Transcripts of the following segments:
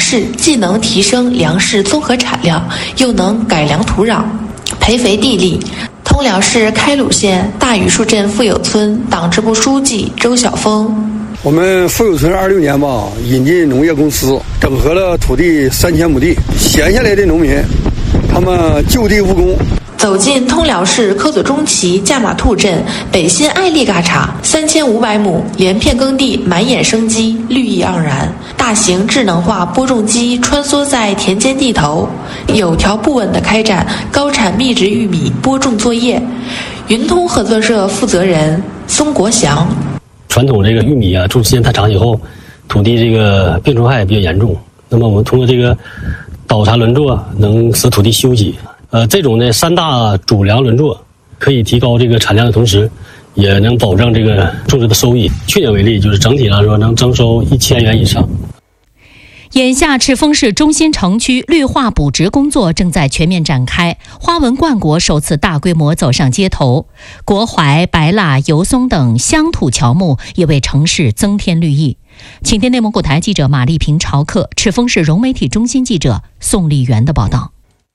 式既能提升粮食综合产量，又能改良土壤、培肥地力。通辽市开鲁县大榆树镇富有村党支部书记周晓峰： 我们富有村26年吧，引进农业公司，整合了土地3000亩地，闲下来的农民，他们就地务工。 走进通辽市科佐中旗驾马兔镇北新爱丽嘎场，3500亩连片耕地满眼生机，绿意盎然。大型智能化播种机穿梭在田间地头，有条不紊地开展高产密植玉米播种作业。云通合作社负责人宋国祥： 传统这个玉米啊，种时间太长以后，土地这个病虫害比较严重。那么我们通过这个倒茬轮作，能使土地休息。这种的3大主粮轮作，可以提高这个产量的同时，也能保证这个种植的收益。去年为例，就是整体来说能增收1000元以上。 眼下赤峰市中心城区绿化补植工作正在全面展开，花纹冠果首次大规模走上街头，国槐、白蜡、油松等乡土乔木也为城市增添绿意。请听内蒙古台记者马丽萍朝客、赤峰市融媒体中心记者宋丽媛的报道。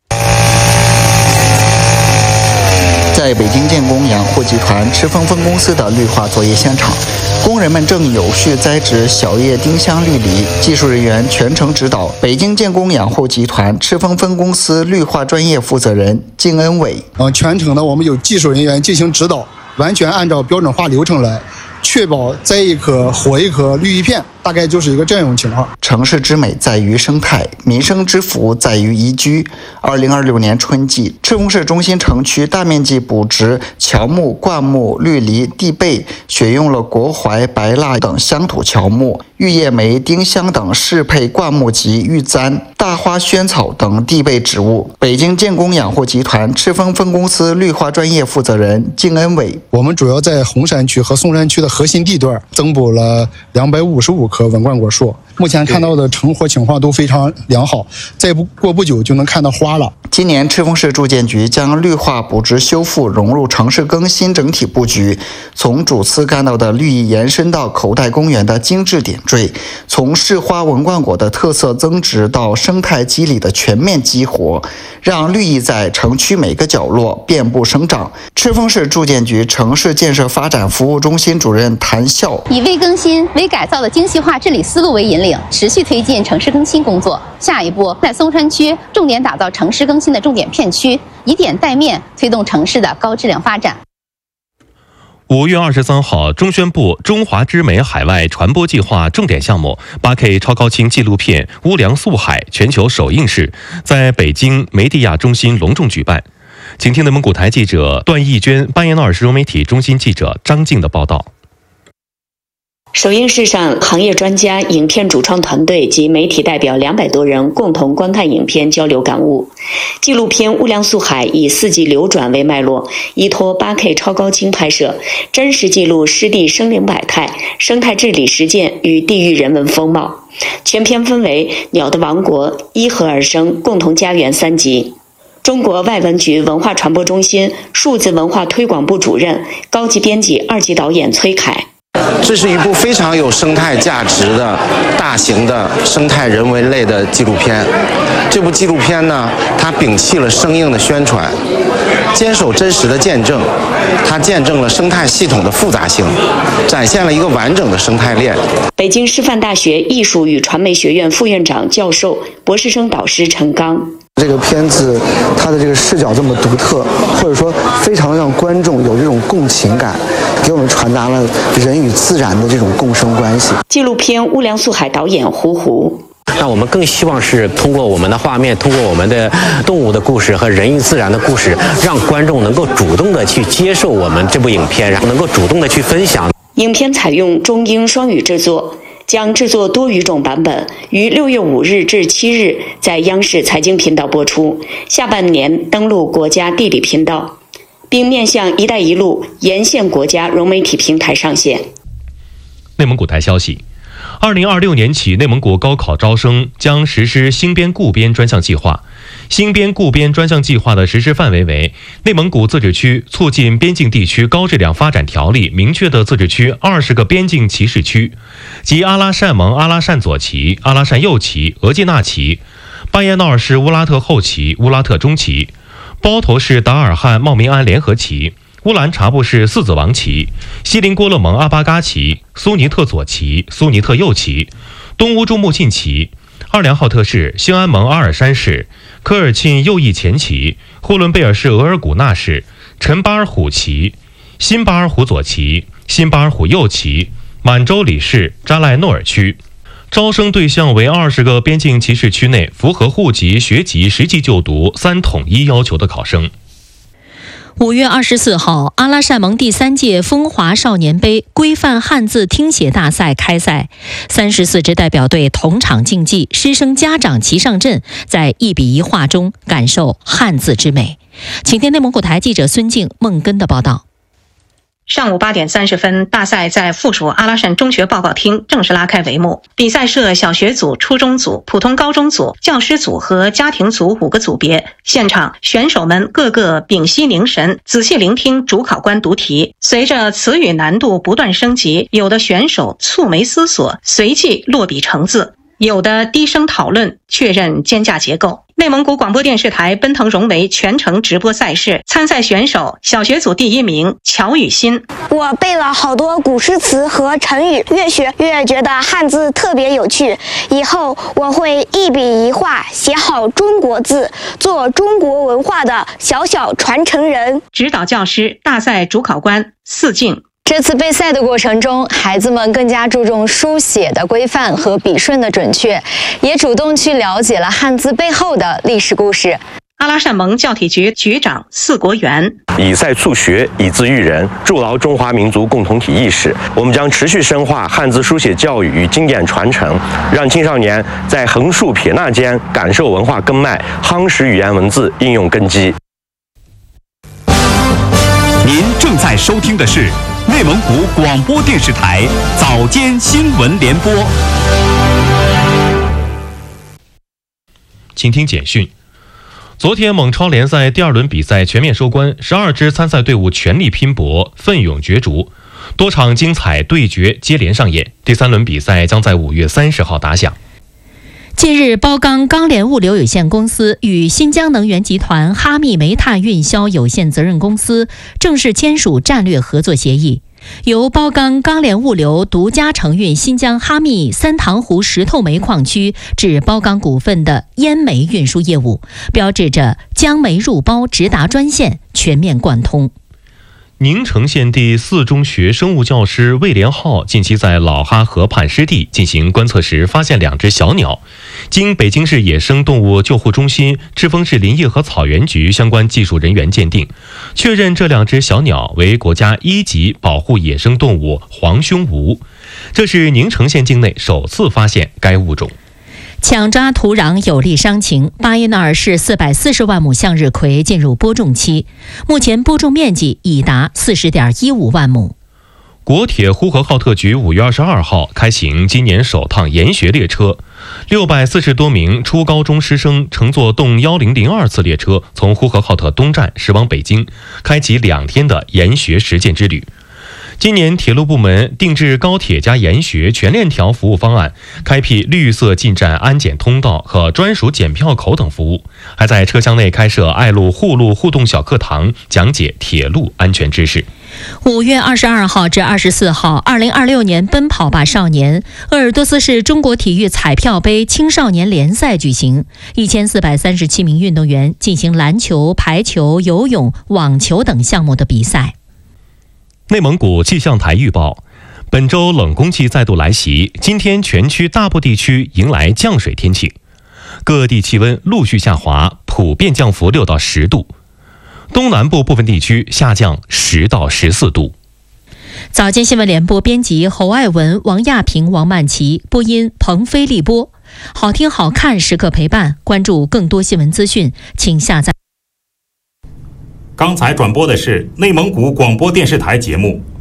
在北京建工养护集团赤峰分公司的绿化作业现场，工人们正有序栽植小叶丁香绿篱，技术人员全程指导。北京建工养护集团赤峰分公司绿化专业负责人靳恩伟： 全程呢，我们有技术人员进行指导，完全按照标准化流程来，确保栽一棵活一棵绿一片，大概就是一个这样一种情况。 城市之美在于生态，民生之福在于宜居。2026年春季，赤峰市中心城区大面积补植乔木、灌木、绿篱、地被，选用了国槐、白蜡等乡土乔木，玉叶梅、丁香等适配灌木及玉簪、大花萱草等地被植物。北京建工养护集团赤峰分公司绿化专业负责人靳恩伟： 我们主要在红山区和松山区的核心地段增补了255棵文冠果树，目前看到的成活情况都非常良好，再过不久就能看到花了。 今年赤峰市住建局将绿化补植修复融入城市更新整体布局，从主次干道的绿意延伸到口袋公园的精致点缀，从市花文冠果的特色增值到生态肌理的全面激活，让绿意在城区每个角落遍布生长。赤峰市住建局城市建设发展服务中心主任谭笑： 以微更新、微改造的精细化治理思路为引领，持续推进城市更新工作。下一步，在松山区重点打造城市更新的重点片区，以点带面，推动城市的高质量发展。 5月23号，中宣部中华之美海外传播计划重点项目 8K 超高清纪录片《乌梁素海》全球首映式在北京梅地亚中心隆重举办。请听内蒙古台记者段义娟、巴彦淖尔市融媒体中心记者张静的报道。 首映式上，行业专家、影片主创团队及媒体代表200多人共同观看影片，交流感悟。纪录片《乌梁素海》以4季流转为脉络，依托 8K 超高清拍摄，真实记录湿地生灵百态、生态治理实践与地域人文风貌。全片分为《鸟的王国》、《依河而生》、《共同家园》3集。中国外文局文化传播中心数字文化推广部主任、高级编辑2级导演崔凯： 这是一部非常有生态价值的大型的生态人文类的纪录片。这部纪录片呢，它摒弃了生硬的宣传，坚守真实的见证，它见证了生态系统的复杂性，展现了一个完整的生态链。 北京师范大学艺术与传媒学院副院长、教授、博士生导师陈刚： 这个片子它的这个视角这么独特，或者说非常让观众有这种共情感，给我们传达了人与自然的这种共生关系。 纪录片《乌梁素海》导演胡胡： 那我们更希望是通过我们的画面，通过我们的动物的故事和人与自然的故事，让观众能够主动的去接受我们这部影片，然后能够主动的去分享。 影片采用中英双语制作，将制作多语种版本，于6月5日至7日在央视财经频道播出，下半年登陆国家地理频道，并面向“一带一路”沿线国家融媒体平台上线。 内蒙古台消息 2026年起，内蒙古高考招生将实施新编固编专项计划。新编固编专项计划的实施范围为内蒙古自治区促进边境地区高质量发展条例明确的自治区20个边境旗市区，即阿拉善盟阿拉善左旗、阿拉善右旗、额济纳旗、巴彦淖尔市乌拉特后旗、乌拉特中旗、包头市达尔汉茂民安联合旗、乌兰察布市四子王旗、锡林郭勒盟阿巴嘎旗、苏尼特左旗、苏尼特右旗、东乌珠穆沁旗、二良浩特市兴安盟阿尔山市、科尔沁右翼前旗、呼伦贝尔市额尔古纳市、陈巴尔虎旗、新巴尔虎左旗、新巴尔虎右旗、满洲里市扎赖诺尔区。招生对象为20个边境旗市区内符合户籍、学籍、实际就读3统一要求的考生。 5月24号，阿拉善盟第3届风华少年杯规范汉字听写大赛开赛，34支代表队同场竞技，师生家长齐上阵，在1比1画中感受汉字之美。请听内蒙古台记者孙静、孟根的报道。 上午8点30分，大赛在附属阿拉善中学报告厅正式拉开帷幕。比赛设小学组、初中组、普通高中组、教师组和家庭组5个组别。现场，选手们个个屏息凝神，仔细聆听主考官读题。随着词语难度不断升级，有的选手蹙眉思索，随即落笔成字；有的低声讨论，确认间架结构。内蒙古广播电视台奔腾荣维全程直播赛事，参赛选手小学组第1名乔雨欣。 我背了好多古诗词和成语，越学越觉得汉字特别有趣。以后我会1笔1画写好中国字，做中国文化的小小传承人。 指导教师、大赛主考官四静。 这次备赛的过程中，孩子们更加注重书写的规范和笔顺的准确，也主动去了解了汉字背后的历史故事。 阿拉善盟教体局局长四国元： 以赛促学，以字育人，筑牢中华民族共同体意识。我们将持续深化汉字书写教育与经典传承，让青少年在横竖撇捺间感受文化根脉，夯实语言文字应用根基。 您正在收听的是内蒙古广播电视台早间新闻联播。 请听简讯。昨天蒙超联赛第2轮比赛全面收官，12支参赛队伍全力拼搏，奋勇角逐，多场精彩对决接连上演。第3轮比赛将在5月30号打响。 近日，包钢钢联物流有限公司与新疆能源集团哈密煤炭运销有限责任公司正式签署战略合作协议，由包钢钢联物流独家承运新疆哈密三塘湖石头煤矿区至包钢股份的烟煤运输业务，标志着将煤入包直达专线，全面贯通。 宁城县第4中学生物教师魏连浩近期在老哈河畔湿地进行观测时，发现2只小鸟，经北京市野生动物救护中心、赤峰市林业和草原局相关技术人员鉴定，确认这2只小鸟为国家1级保护野生动物黄胸鹜，这是宁城县境内首次发现该物种。 抢抓土壤有利伤情，巴彦淖尔市440万亩向日葵进入播种期，目前播种面积已达40.15万亩。 国铁呼和浩特局5月22号开行今年首趟研学列车，640多名初高中师生乘坐动1002次列车，从呼和浩特东站驶往北京，开启2天的研学实践之旅。今年铁路部门定制高铁加研学全链条服务方案，开辟绿色进站安检通道和专属检票口等服务，还在车厢内开设爱路沪路互动小课堂，讲解铁路安全知识。 5月22号至24号，2026年奔跑吧少年鄂尔多斯市中国体育彩票杯青少年联赛举行，1437名运动员进行篮球、排球、游泳、网球等项目的比赛。 内蒙古气象台预报，本周冷空气再度来袭，今天全区大部地区迎来降水天气，各地气温陆续下滑，普遍降幅6到10度，东南部部分地区下降10到14度。 早间新闻联播编辑侯爱文、王亚平、王曼琪，播音彭飞利播。好听好看时刻陪伴，关注更多新闻资讯，请下载。 刚才转播的是内蒙古广播电视台节目。